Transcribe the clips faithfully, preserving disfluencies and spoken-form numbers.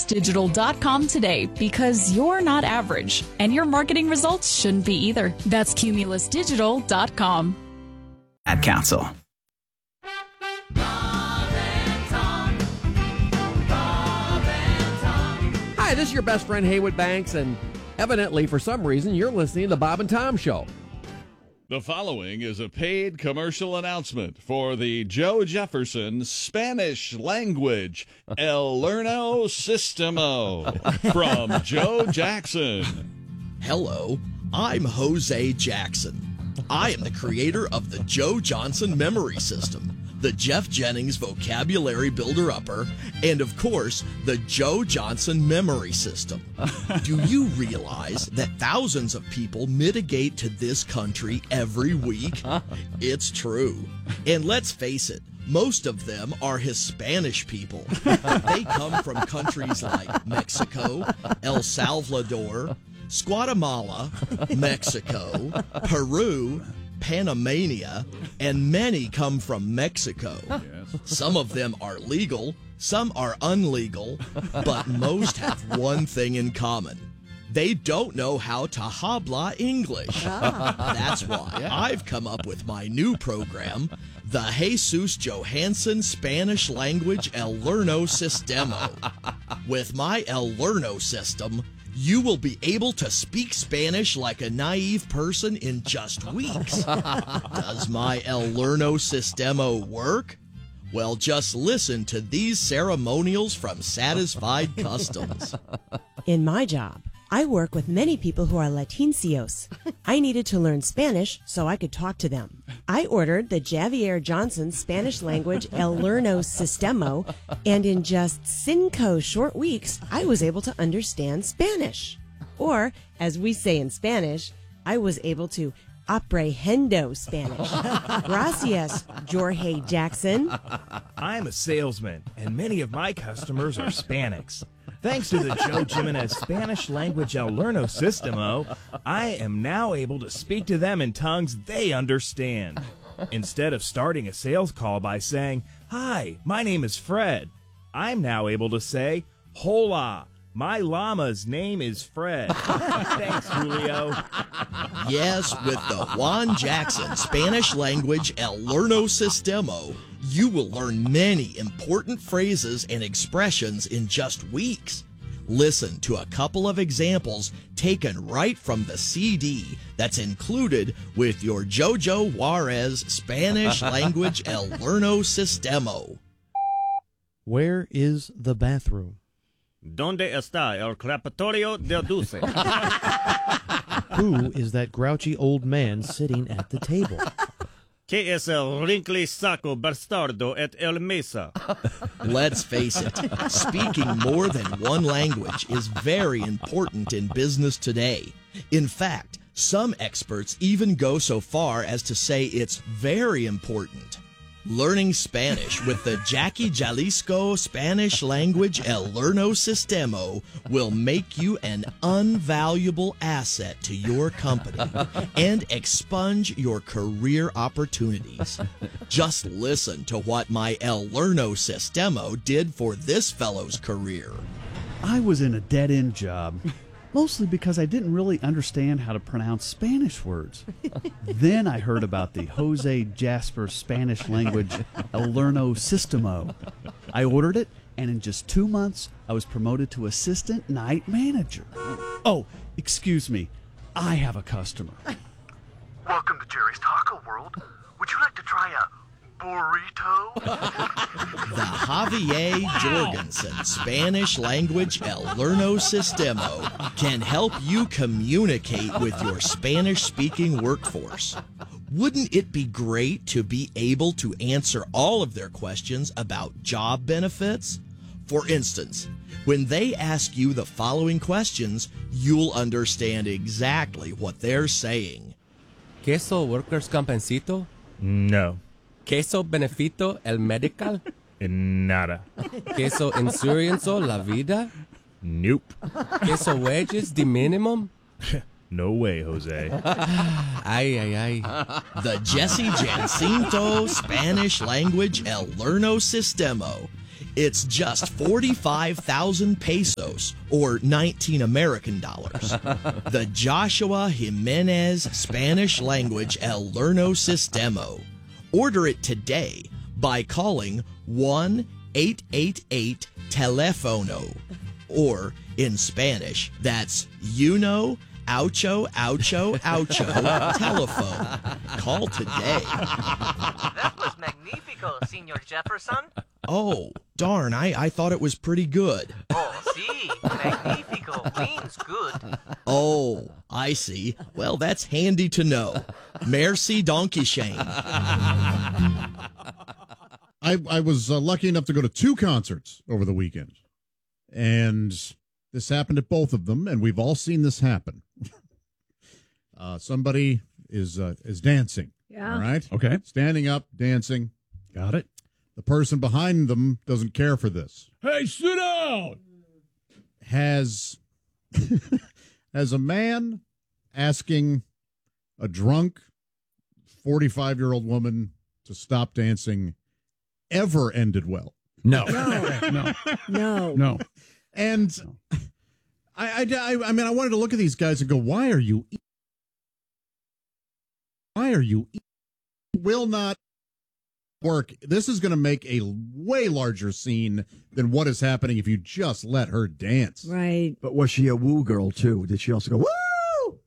digital dot com today, because you're not average, and your marketing results shouldn't be either. That's cumulus digital dot com. Ad Council. Hi, this is your best friend Haywood Banks, and evidently, for some reason, you're listening to the Bob and Tom Show. The following is a paid commercial announcement for the Joe Jefferson Spanish language El Lerno Sistemo from Joe Jackson. Hello, I'm Jose Jackson. I am the creator of the Joe Johnson Memory System, the Jeff Jennings Vocabulary Builder-Upper, and of course, the Joe Johnson Memory System. Do you realize that thousands of people mitigate to this country every week? It's true. And let's face it, most of them are Hispanic people. They come from countries like Mexico, El Salvador, Guatemala, Mexico, Peru, Panamania, and many come from Mexico. Yes. Some of them are legal, some are unlegal, but most have one thing in common. They don't know how to habla English. That's why yeah. I've come up with my new program, the Jesus Johansson Spanish Language El Lerno Sistemo. With my El Lerno system, you will be able to speak Spanish like a naive person in just weeks. Does my El Lerno Sistemo work? Well, just listen to these ceremonials from Satisfied Customs. In my job, I work with many people who are Latinos. I needed to learn Spanish so I could talk to them. I ordered the Javier Johnson Spanish Language El Lerno Sistemo, and in just cinco short weeks, I was able to understand Spanish. Or, as we say in Spanish, I was able to aprehendo Spanish. Gracias, Jorge Jackson. I'm a salesman, and many of my customers are Hispanics. Thanks to the Joe Jimenez Spanish Language El Lerno Sistemo, I am now able to speak to them in tongues they understand. Instead of starting a sales call by saying, "Hi, my name is Fred," I'm now able to say, "Hola, my llama's name is Fred." Thanks, Julio. Yes, with the Juan Jackson Spanish Language El Lerno Sistemo, you will learn many important phrases and expressions in just weeks. Listen to a couple of examples taken right from the C D that's included with your Jojo Juarez Spanish Language El Lerno Sistemo. Where is the bathroom? ¿Dónde está el crepitorio del dulce? Who is that grouchy old man sitting at the table? ¿Qué es el wrinkly saco bastardo et el mesa? Let's face it, speaking more than one language is very important in business today. In fact, some experts even go so far as to say it's very important. Learning Spanish with the Jackie Jalisco Spanish Language El Lerno Sistemo will make you an invaluable asset to your company and expunge your career opportunities. Just listen to what my El Lerno Sistemo did for this fellow's career. I was in a dead-end job, mostly because I didn't really understand how to pronounce Spanish words. Then I heard about the Jose Jasper Spanish Language El Lerno Sistemo. I ordered it, and in just two months, I was promoted to assistant night manager. Oh, excuse me, I have a customer. Welcome to Jerry's Taco World. Would you like to try a burrito? The Javier Jorgensen Spanish Language El Lerno Sistemo can help you communicate with your Spanish-speaking workforce. Wouldn't it be great to be able to answer all of their questions about job benefits? For instance, when they ask you the following questions, you'll understand exactly what they're saying. ¿Queso workers' compensito? No. ¿Queso benefito el medical? Nada. ¿Queso insuranzo la vida? Nope. ¿Queso wages de minimum? No way, Jose. Ay, ay, ay. The Jesse Jacinto Spanish Language El Lerno Sistemo It's just forty-five thousand pesos, or nineteen American dollars. The Joshua Jimenez Spanish Language El Lerno Sistemo. Order it today by calling one eight eight eight Telefono. Or in Spanish, that's Uno Ocho Ocho Ocho Telephone. Call today. That was magnifico, Senor Jefferson. Oh, darn, I, I thought it was pretty good. Oh, sí, magnifico means good. Oh, I see. Well, that's handy to know. Merci, Donkey Shane. I, I was uh, lucky enough to go to two concerts over the weekend. And this happened at both of them, and we've all seen this happen. uh, somebody is uh, is dancing. Yeah. All right? Okay. Standing up, dancing. Got it. The person behind them doesn't care for this. Hey, sit down! Has, has a man asking a drunk forty-five-year-old woman to stop dancing ever ended well? No. No. No. No. No. And I, I, I, I mean, I wanted to look at these guys and go, why are you, e- why are you, e- will not work. This is going to make a way larger scene than what is happening if you just let her dance. Right. But was she a woo girl, too? Did she also go, woo?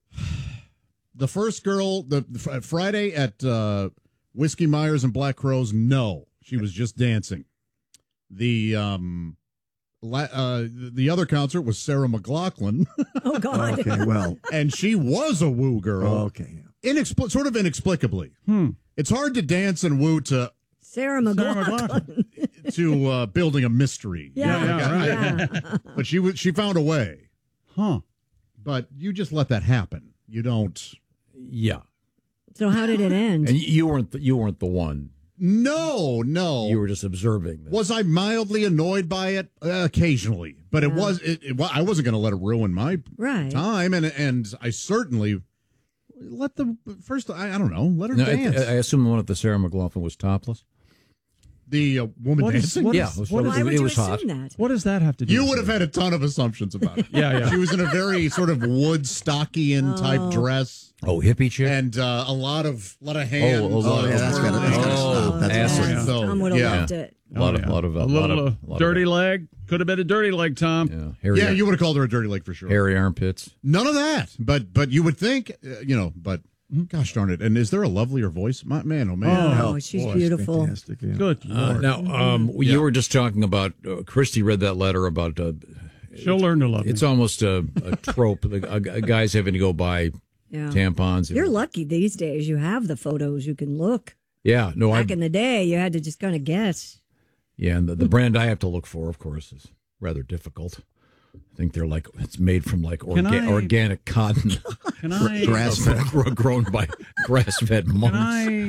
The first girl, the, the Friday at uh, Whiskey Myers and Black Crows, no, she was just dancing. The, um... La- uh, the other concert was Sarah McLachlan. Oh, God. Okay, well. And she was a woo girl. Okay. Inexpl- sort of inexplicably. Hmm. It's hard to dance and woo to Sarah McLachlan. to uh, building a mystery. Yeah, You know, like, yeah, I- yeah. But she was she found a way. Huh. But you just let that happen. You don't. Yeah. So how did it end? And you weren't the, you weren't the one. No, no. You were just observing. This. Was I mildly annoyed by it? Uh, occasionally, but it was. It, it, I wasn't going to let it ruin my Right. time, and and I certainly let the first. I, I don't know. Let her No, I, dance. I assume the one at the Sarah McLachlan was topless. The uh, woman What is- dancing. what Yeah, is- it was, what it is- was, would it you was hot. assume that? What does that have to do You with would have it? had a ton of assumptions about it. Yeah, yeah. She was in a very sort of Woodstockian type Oh. dress, Oh, hippie chick. and uh, a lot of lot of hands. Oh, a lot Oh, of- yeah, that's gotta- that's gotta Oh, stop. That's acid. gotta Yes, So, Tom would have yeah. loved it. A lot Oh, of, yeah. lot of, a lot little of, uh, lot dirty of, leg. Could have been a dirty leg, Tom. Yeah, hairy, Yeah, you would have called her a dirty leg for sure. hairy armpits. None of that. But but you would think, uh, you know. But gosh darn it! And is there a lovelier voice? My, man, oh man. Oh, she's boy, beautiful. Fantastic, yeah. Good Uh, Lord. now, um, Yeah. you were just talking about uh, Christy read that letter about. Uh, She'll learn to love it's me. almost a, a trope. The uh, guys having to go buy Yeah. tampons. You're lucky these days. You have the photos. You can look. Yeah, no, I. Back in the day, you had to just kind of guess. Yeah, and the, the brand I have to look for, of course, is rather difficult. I think they're like it's made from like Can orga- I- organic cotton, Can I Grass-fed. Gro- grown by grass-fed Can monks.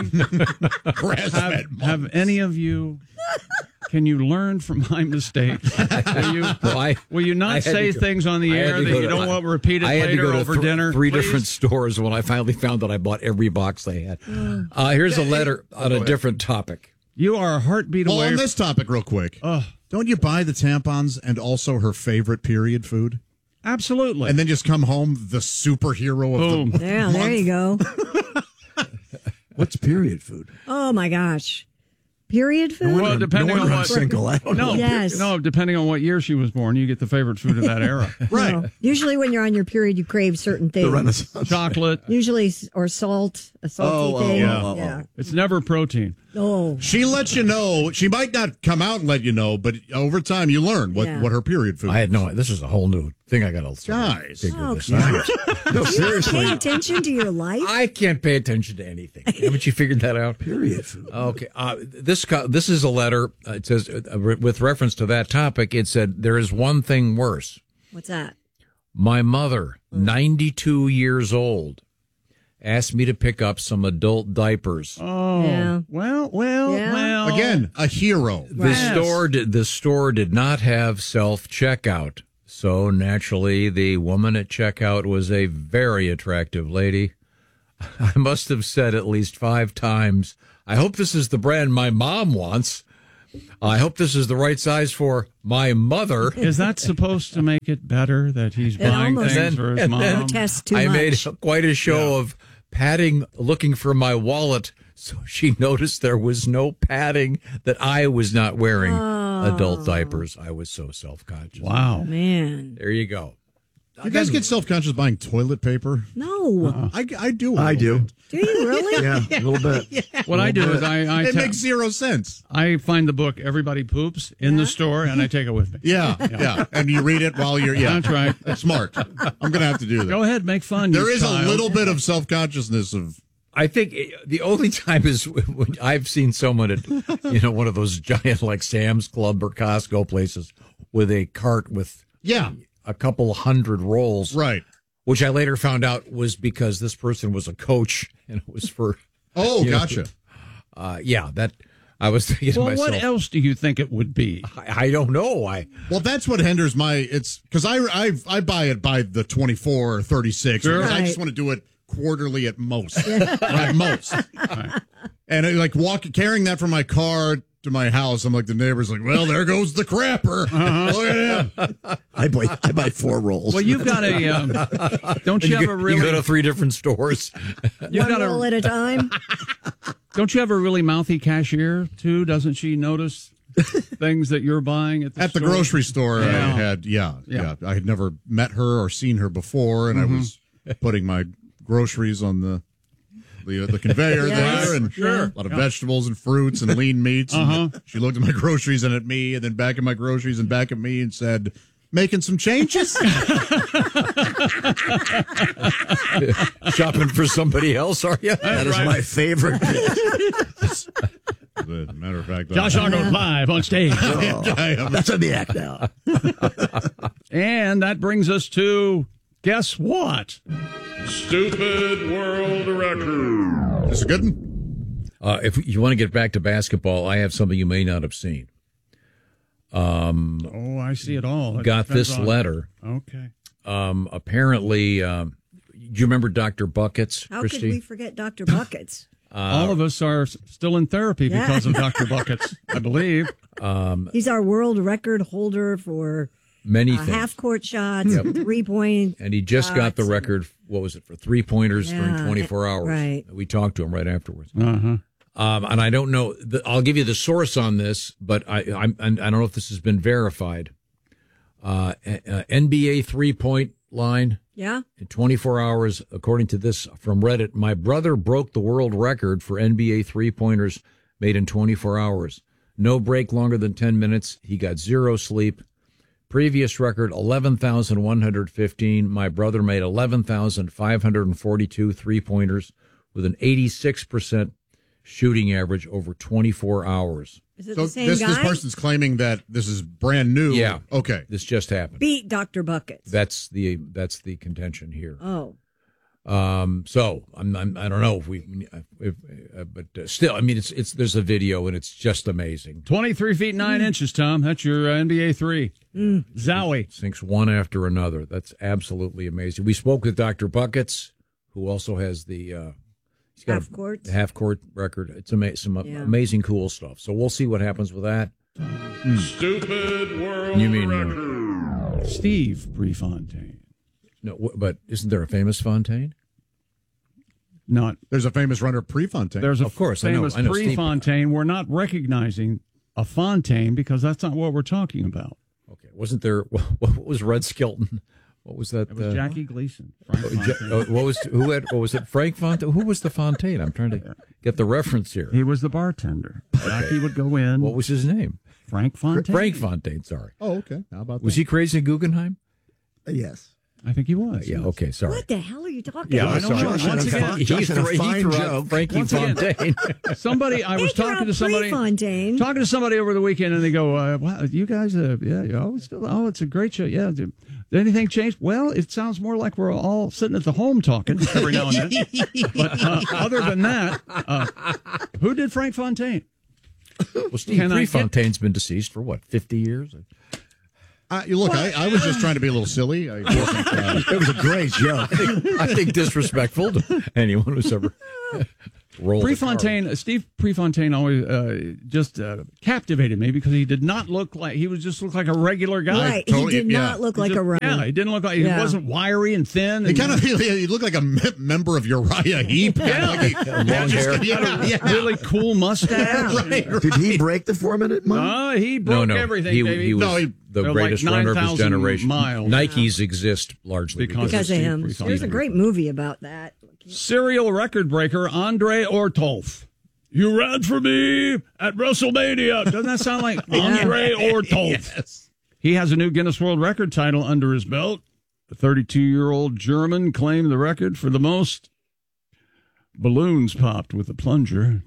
I Grass-fed have, have any of you? Can you learn from my mistakes? Will you, Well, I- will you I not had to say go- things on the I had air to that go you to- don't want repeated I had to later go to over th- dinner? Three please? different stores when I finally found that I bought every box they had. Uh, here's a letter on a different topic. You are a heartbeat Well, away. on this topic, real quick, Ugh. don't you buy the tampons and also her favorite period food, Absolutely. and then just come home the superhero of Boom. the Yeah, month? there you go. What's period food? Oh, my gosh. Period food? Well, depending no on wonder I'm what single. I don't no, know. Yes. no, depending on what year she was born, you get the favorite food of that era. Right. No. Usually when you're on your period, you crave certain things. The Renaissance. Chocolate. Usually, s- or salt, a salty Oh, oh, thing. oh, oh, oh. Yeah. It's never protein. Oh, She lets you know. She might not come out and let you know, but over time you learn what, Yeah. what her period food. I had no. This is a whole new thing. I got to Guys. figure Oh, this God. out. No, pay seriously. attention to your life. I can't pay attention to anything. Haven't you figured that out? Period food. Okay. Uh, this co- this is a letter. Uh, it says uh, re- with reference to that topic. It said there is one thing worse. What's that? My mother, ninety-two years old, asked me to pick up some adult diapers. Oh, Yeah. well, well, Yeah. well. Again, a hero. The Yes. store did, the store did not have self checkout, so naturally the woman at checkout was a very attractive lady. I must have said at least five times, "I hope this is the brand my mom wants," I hope this is the right size for my mother. Is that supposed to make it better that he's It buying almost- things for his and mom? then Test too I much. made quite a show of patting, looking for my wallet, so she noticed there was no padding, that I was not wearing Oh. adult diapers. I was so self-conscious. Wow. Man. There you go. You guys get self-conscious buying toilet paper? No. Uh-uh. I, I do. a I little do. bit. Do you really? Yeah, a little bit. Yeah. What I do is I, I It tell- makes zero sense. I find the book Everybody Poops in the store and I take it with me. Yeah, yeah, and you read it while you're yeah. That's right. Smart. I'm gonna have to do that. Go ahead, make fun. There you is child. a little bit of self-consciousness of. I think the only time is when I've seen someone at, you know, one of those giant like Sam's Club or Costco places with a cart with yeah a couple hundred rolls, right? Which I later found out was because this person was a coach and it was for. Oh, you know, gotcha. uh, yeah, that I was thinking Well, to myself. what else do you think it would be? I, I don't know. I Well, that's what hinders my. It's because I, I I buy it by the twenty-four or thirty-six. Sure. Because I just Right. want to do it quarterly at most. At most. And I, like walk carrying that from my car to my house. I'm like the neighbor's like, well, there goes the crapper. Uh-huh. Look at him. I buy I buy four rolls. Well, you've got a. Um, don't you you, have go- a really? you go to three different stores. You've One got roll a. at a time. Don't you have a really mouthy cashier too? Doesn't she notice things that you're buying at the At the store? grocery store, I Yeah. had yeah, yeah Yeah. I had never met her or seen her before, and Mhm. I was putting my groceries on the the, the conveyor Yes. there, and Sure. a lot of Yeah. vegetables and fruits and lean meats. And Uh-huh. she looked at my groceries and at me, and then back at my groceries and back at me, and said, "Making some changes." Shopping for somebody else, are you? That is my favorite. As a matter of fact, Josh I- Arnold live on stage. Oh, that's in the act now. And that brings us to guess what? Stupid world record. This is a good one. Uh, if you want to get back to basketball, I have something you may not have seen. Um, Oh, I see it all. It got depends this on- letter. Okay. Um, apparently, um, do you remember Doctor Buckets, How Christy? could we forget Doctor Buckets? All of us are s- still in therapy Yeah. because of Doctor Buckets, I believe. Um, He's our world record holder for many uh, things. half court shots, Yep. three point. And he just got the record, what was it, for three pointers during Yeah, twenty-four hours. right. We talked to him right afterwards. Uh-huh. Um, and I don't know, the, I'll give you the source on this, but I, I'm, I don't know if this has been verified. Uh, uh, N B A three point line Yeah. in twenty-four hours, according to this from Reddit. My brother broke the world record for N B A three pointers made in twenty-four hours. No break longer than ten minutes. He got zero sleep. Previous record, eleven thousand one hundred fifteen. My brother made eleven thousand five hundred forty-two three-pointers with an eighty-six percent shooting average over twenty-four hours. Is it So the same this guy? this person's claiming that this is brand new. Yeah. Okay. This just happened. Beat Doctor Buckets. That's the that's the contention here. Oh. Um, so I'm, I'm I don't know if we, if, uh, but uh, still, I mean, it's it's there's a video and it's just amazing. twenty-three feet nine inches, Tom. That's your uh, N B A three. Mm. Zowie. Sinks one after another. That's absolutely amazing. We spoke with Doctor Buckets, who also has the uh, he's got Half a, court. the half court record. It's ama- some Yeah. amazing, cool stuff. So we'll see what happens with that. Stupid world You mean, uh, record. Steve Prefontaine. No, wh- but isn't there a famous Fontaine? Not. There's a famous runner, Prefontaine. There's a Of course, I know- famous I know Steve- Prefontaine. We're not recognizing a Fontaine because that's not what we're talking about. Okay, wasn't there? What was Red Skelton? What was that? It was uh, Jackie Gleason. Frank Oh, Ja- Fontaine. oh, what was who had? What was it? Frank Fontaine. Who was the Fontaine? I'm trying to get the reference here. He was the bartender. Jackie would go in. What was his name? Frank Fontaine. Frank Fontaine. Sorry. Oh, okay. How about Was that? he crazy in Guggenheim? Yes. I think he was. Yeah. Okay. Sorry. What the hell are you talking Yeah, about? I'm sorry. Josh had Once a again, fine- He Josh had a threw- he fine threw out joke. Frankie Once again, Fontaine. Somebody, I was They threw talking to out somebody, Prefontaine. talking to somebody over the weekend, and they go, uh, "Wow, you guys, uh, yeah, yeah, oh, it's still, oh, it's a great show. Yeah, did, did anything change? Well, it sounds more like we're all sitting at the home talking every now and then. But uh, other than that, uh, who did Frank Fontaine? Well, Steve Can I get- Prefontaine's been deceased for what, fifty years? Uh, you look, I, I was just trying to be a little silly. I wasn't, uh, It was a great joke. I think disrespectful to anyone who's ever. Roll the Prefontaine, uh, Steve Prefontaine always uh, just uh, captivated me because he did not look like he was just looked like a regular guy. Right, he Totally, did not yeah. look He like just- a runner. Yeah, he didn't look like he Yeah. wasn't wiry and thin. He and- kind of he looked like a me- member of Uriah Heep. Yeah. Like he- Long yeah, just- hair. yeah, yeah. Really cool mustache. Right, right. Did he break the four-minute mark? Uh, he broke No, no. everything, he, baby. he was No, he- the they're greatest like runner of his nine thousand generation. miles. Nikes exist largely Because Because of Steve him. Prefontaine. There's a great movie about that. Serial record breaker Andre Ortolf. You ran for me at WrestleMania. Doesn't that sound like Andre Ortolf? Yes. He has a new Guinness World Record title under his belt. The thirty-two-year-old German claimed the record for the most balloons popped with a plunger.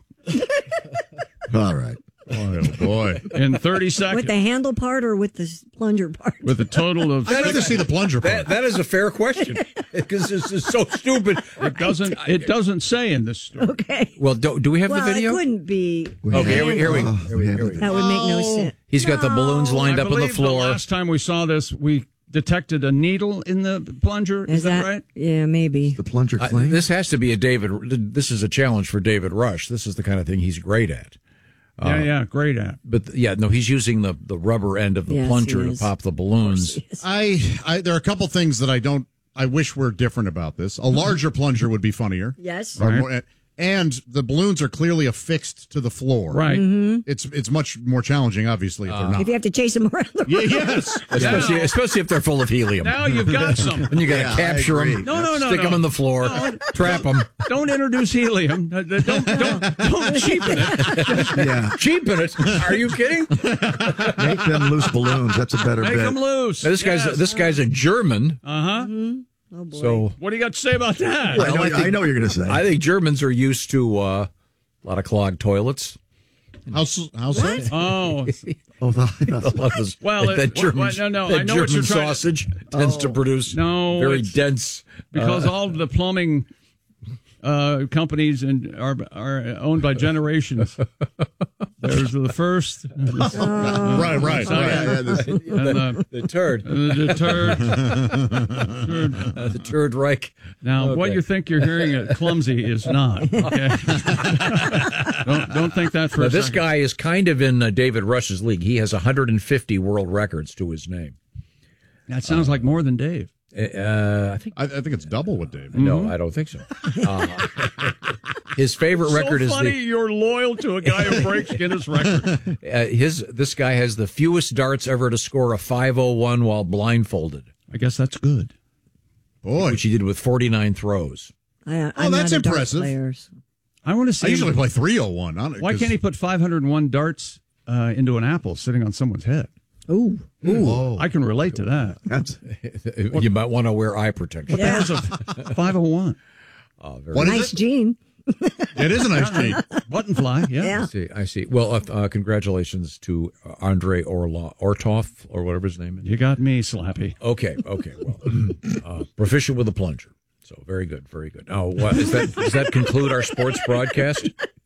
All right. Oh, boy. In thirty seconds. With the handle part or with the s- plunger part? With a total of... I'd rather see the plunger part. That, that is a fair question because this is so stupid. It doesn't. It doesn't say in this story. Okay. Well, do, do we have well, the video? it couldn't be. Okay, here we, here we, Oh, here we, here we. That would make no sense. He's got the balloons lined I up on the believe floor. last time we saw this, we detected a needle in the plunger. Is, Is that, that right? Yeah, maybe. The plunger I- clean. this has to be a David. This is a challenge for David Rush. This is the kind of thing he's great at. Yeah, yeah, great at. But yeah, no, he's using the, the rubber end of the Yes, plunger he to is. pop the balloons. I, I there are a couple things that I don't. I wish were different about this. A larger plunger would be funnier. Yes. Or Right. more- and the balloons are clearly affixed to the floor. Right. It's it's much more challenging, obviously, if they're not. If you have to chase them around the Yeah, room. yes. Especially, especially if they're full of helium. Now you've got some. And you got to Yeah, I capture agree. them, No, no, no, stick no. them in the floor, No. trap them, Don't introduce helium. Uh, Don't don't don't cheapen it. Yeah. cheapen it. Are you kidding? Make them loose balloons. That's a better Make bit. them loose. Now, this guy's Yes. this guy's a German, Uh huh. Oh, boy. so What do you got to say about that? Well, I, I think- I know what you're going to say. I think Germans are used to uh, a lot of clogged toilets. How so? How so? Oh, oh, the, A lot of this- Well, it- that German, well, no, no, that I know what German you're trying to- sausage tends to produce no, very it's- dense. because uh, all the plumbing uh, companies and are are owned by generations. There's the first, Right, right, Second, right. yeah, this- and the, the turd, and the turd. turd. uh, the turd Reich. Now, Okay. what you think you're hearing at clumsy is not. Okay? don't don't think that for Now, a this second. guy is kind of in uh, David Rush's league. He has one hundred fifty world records to his name. That sounds like more than Dave. Uh, I think I, I think it's double with David. no, I don't think so. Uh, his favorite record so is funny the you're loyal to a guy who breaks Guinness record. uh, his. This guy has the fewest darts ever to score a five oh one while blindfolded, I guess that's good. Boy, which he did with forty-nine throws. I, Oh, I'm that's not a darts impressive. player. I want to see. I usually him- play three oh one on it. Why 'cause- can't he put five hundred one darts uh, into an apple sitting on someone's head? Ooh. Ooh. I can relate to that. That's You might want to wear eye protection. Yeah. There's a five oh one. Uh, very What is Nice it? gene. It is a nice chain. Button fly, yeah. Yeah. I see. I see. Well, uh, uh, congratulations to uh, Andre Orla, Ortov, or whatever his name is. You got me, Slappy. Okay, okay. Well, uh, proficient with a plunger. So very good, very good. Oh, what is that? Does that conclude our sports broadcast?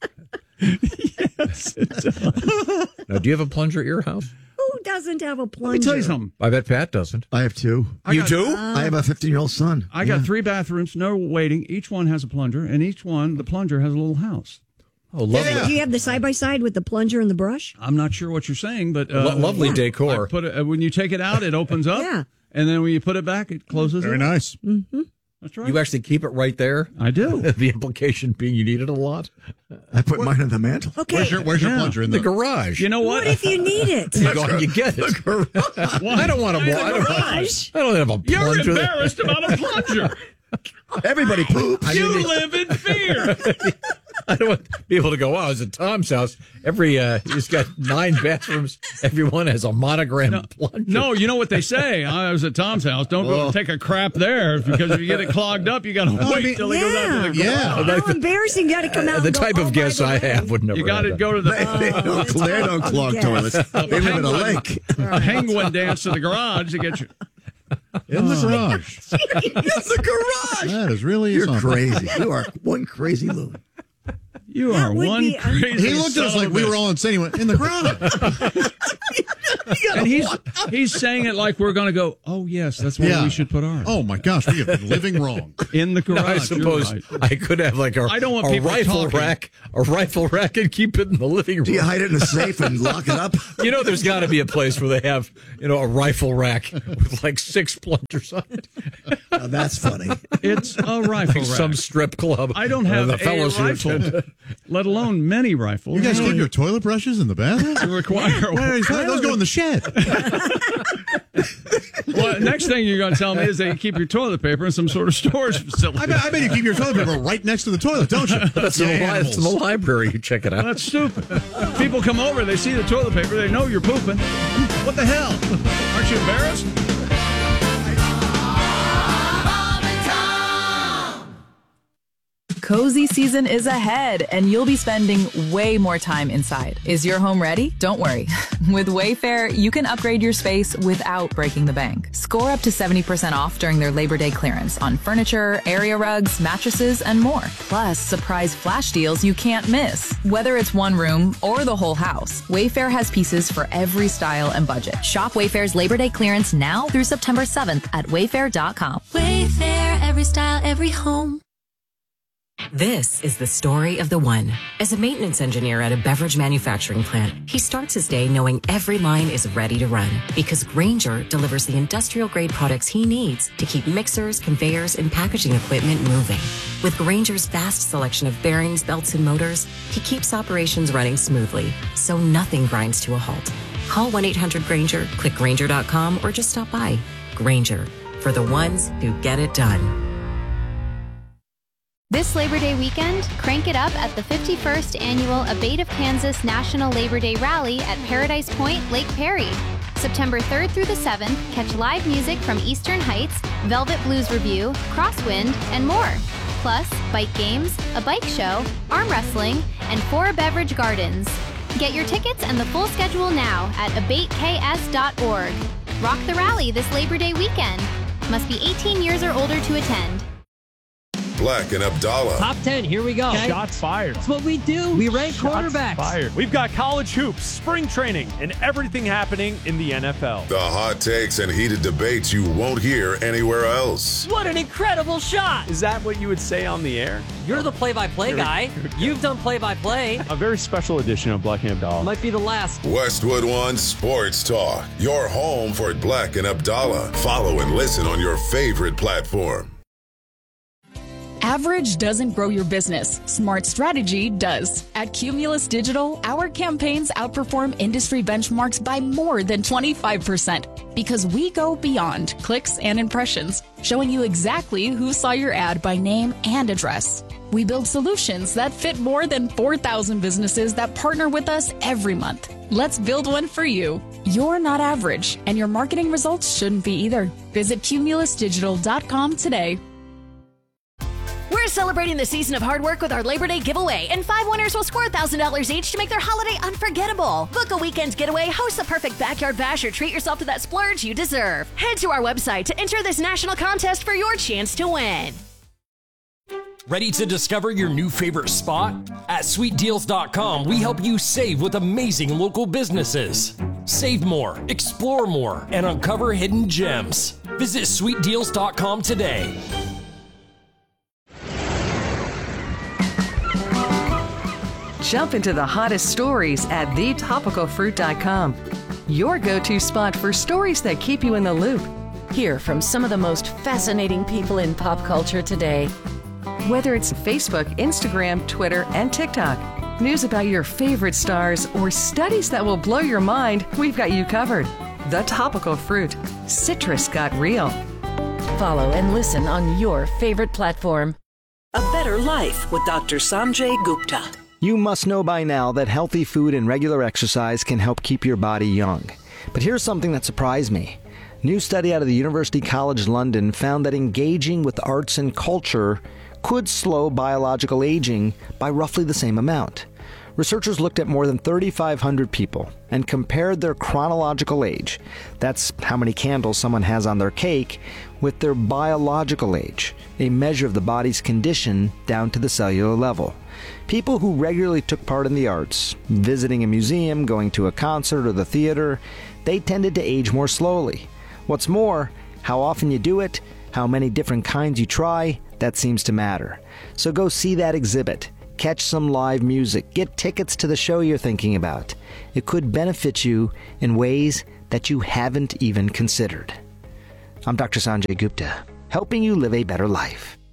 Yes, it does. Now, do you have a plunger at your house? Who doesn't have a plunger? Let me tell you something. I bet Pat doesn't. I have two. You do? I have a fifteen-year-old son. I got three bathrooms, no waiting. Each one has a plunger, and each one, the plunger has a little house. Oh, lovely. Do you have the side by side with the plunger and the brush? I'm not sure what you're saying, but uh, Lo- lovely decor. I put it, uh, when you take it out, it opens up. Yeah. And then when you put it back, it closes. Very it. nice. Mm-hmm. That's right. You actually keep it right there? I do. The implication being you need it a lot? I put mine on the mantle. Okay. Where's your Where's your Yeah. plunger in The the garage. You know what? What if you need it? You go and you get it. I don't want to. I don't, garage? I don't have a You're plunger. embarrassed about a plunger. Everybody poops. You live in fear. I don't want people to go, wow, it's at Tom's house. Every uh, he's got nine bathrooms. Everyone has a monogram plunger. No, you know what they say. I was at Tom's house. Don't go Oh. take a crap there because if you get it clogged up, you got to wait mean- till it goes out to the Yeah. garage. How embarrassing. You got to come out Uh, the and go, type "Oh, of by guests the I way." have would never. You got to have go to the They, they don't, they don't clog Yes. toilets. They live in a lake. a penguin dance to the garage to get you. in the garage. In the garage. That is really You're something. crazy. You are one crazy loon. You That are would one be un- crazy. He looked at us son like of we a were bitch. all insane. He went in the garage. And he's he's saying it like we're going to go, oh, yes, that's where Yeah. we should put ours. Oh, my gosh, we have been living wrong. In the garage. Now, I you're suppose right. I could have like a, I don't want a people rifle talking. rack, a rifle rack, and keep it in the living room. Do you hide it in a safe and lock it up? You know, there's got to be a place where they have, you know, a rifle rack with like six plungers on it. Now, that's funny. It's a rifle Like rack. some strip club. I don't Uh, have the a fellows who rifle, attend. let alone many rifles. You guys keep your toilet brushes in the bathroom? You require. Where is that? Those go in the shed. Well, next thing you're going to tell me is that you keep your toilet paper in some sort of storage facility. I bet, I bet you keep your toilet paper right next to the toilet, don't you? That's in, the, li- that's in the library. You check it out. That's stupid. People come over, they see the toilet paper, they know you're pooping. What the hell? Aren't you embarrassed? Cozy season is ahead, and you'll be spending way more time inside. Is your home ready? Don't worry. With Wayfair, you can upgrade your space without breaking the bank. Score up to seventy percent off during their Labor Day clearance on furniture, area rugs, mattresses, and more. Plus, surprise flash deals you can't miss. Whether it's one room or the whole house, Wayfair has pieces for every style and budget. Shop Wayfair's Labor Day clearance now through September seventh at wayfair dot com. Wayfair, every style, every home. This is the story of the one. As a maintenance engineer at a beverage manufacturing plant, he starts his day knowing every line is ready to run because Grainger delivers the industrial-grade products he needs to keep mixers, conveyors, and packaging equipment moving. With Grainger's vast selection of bearings, belts, and motors, he keeps operations running smoothly, so nothing grinds to a halt. Call one eight hundred Grainger, click Grainger dot com, or just stop by. Grainger, for the ones who get it done. This Labor Day weekend, crank it up at the fifty-first Annual Abate of Kansas National Labor Day Rally at Paradise Point, Lake Perry. September third through the seventh, catch live music from Eastern Heights, Velvet Blues Review, Crosswind, and more. Plus, bike games, a bike show, arm wrestling, and four beverage gardens. Get your tickets and the full schedule now at abate k s dot org. Rock the rally this Labor Day weekend. Must be eighteen years or older to attend. Black and Abdallah. Top ten, here we go. Okay. Shots fired. That's what we do. We rank Shots quarterbacks. Fired. We've got college hoops, spring training, and everything happening in the N F L. The hot takes and heated debates you won't hear anywhere else. What an incredible shot. Is that what you would say on the air? You're the play-by-play guy. You've done play-by-play. A very special edition of Black and Abdallah. Might be the last. Westwood One Sports Talk. Your home for Black and Abdallah. Follow and listen on your favorite platform. Average doesn't grow your business. Smart strategy does. At Cumulus Digital, our campaigns outperform industry benchmarks by more than twenty-five percent because we go beyond clicks and impressions, showing you exactly who saw your ad by name and address. We build solutions that fit more than four thousand businesses that partner with us every month. Let's build one for you. You're not average, and your marketing results shouldn't be either. Visit cumulus digital dot com today. We're celebrating the season of hard work with our Labor Day giveaway, and five winners will score one thousand dollars each to make their holiday unforgettable. Book a weekend getaway, host the perfect backyard bash, or treat yourself to that splurge you deserve. Head to our website to enter this national contest for your chance to win. Ready to discover your new favorite spot? At sweet deals dot com, we help you save with amazing local businesses. Save more, explore more, and uncover hidden gems. Visit sweet deals dot com today. Jump into the hottest stories at the topical fruit dot com. Your go-to spot for stories that keep you in the loop. Hear from some of the most fascinating people in pop culture today. Whether it's Facebook, Instagram, Twitter, and TikTok, news about your favorite stars, or studies that will blow your mind, we've got you covered. The Topical Fruit. Citrus got real. Follow and listen on your favorite platform. A Better Life with Doctor Sanjay Gupta. You must know by now that healthy food and regular exercise can help keep your body young. But here's something that surprised me. A new study out of the University College London found that engaging with arts and culture could slow biological aging by roughly the same amount. Researchers looked at more than thirty-five hundred people and compared their chronological age, that's how many candles someone has on their cake, with their biological age, a measure of the body's condition down to the cellular level. People who regularly took part in the arts, visiting a museum, going to a concert or the theater, they tended to age more slowly. What's more, how often you do it, how many different kinds you try, that seems to matter. So go see that exhibit, catch some live music, get tickets to the show you're thinking about. It could benefit you in ways that you haven't even considered. I'm Doctor Sanjay Gupta, helping you live a better life.